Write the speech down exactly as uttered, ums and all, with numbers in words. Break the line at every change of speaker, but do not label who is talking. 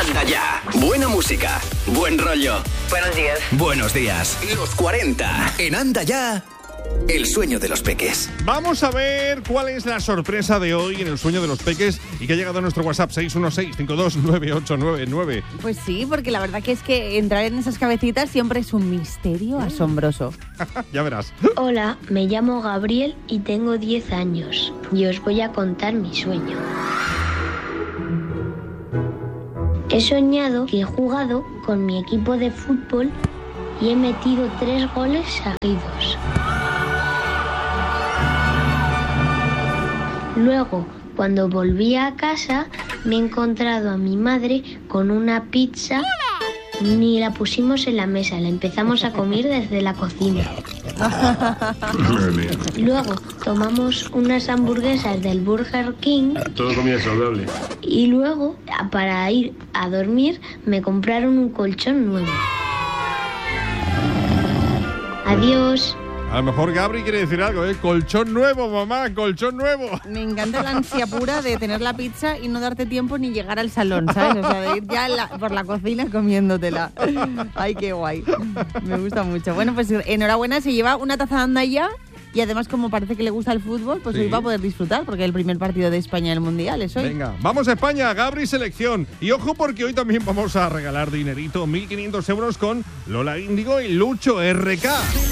Anda ya. Buena música. Buen rollo.
Buenos días.
Buenos días. Los cuarenta. En Anda ya. El sueño de los peques.
Vamos a ver cuál es la sorpresa de hoy en el sueño de los peques y que ha llegado a nuestro WhatsApp seis uno seis, cinco dos nueve ocho nueve nueve.
Pues sí, porque la verdad que es que entrar en esas cabecitas siempre es un misterio asombroso.
Ya verás.
Hola, me llamo Gabriel y tengo diez años y os voy a contar mi sueño. He soñado que he jugado con mi equipo de fútbol y he metido tres goles seguidos. Luego, cuando volví a casa, me he encontrado a mi madre con una pizza. Ni la pusimos en la mesa, la empezamos a comer desde la cocina. Luego tomamos unas hamburguesas del Burger King.
Todo comida saludable.
Y luego, para ir a dormir, me compraron un colchón nuevo. Adiós.
A lo mejor Gabri quiere decir algo, ¿eh? Colchón nuevo, mamá, colchón nuevo.
Me encanta la ansia pura de tener la pizza y no darte tiempo ni llegar al salón, ¿sabes? O sea, de ir ya la, por la cocina comiéndotela. Ay, qué guay. Me gusta mucho. Bueno, pues enhorabuena, se lleva una taza de Anda ya. Y además, como parece que le gusta el fútbol, pues sí, hoy va a poder disfrutar, porque es el primer partido de España en el Mundial es hoy.
Venga, vamos a España, Gabri Selección. Y ojo, porque hoy también vamos a regalar dinerito, mil quinientos euros con Lola Índigo y Lucho R K.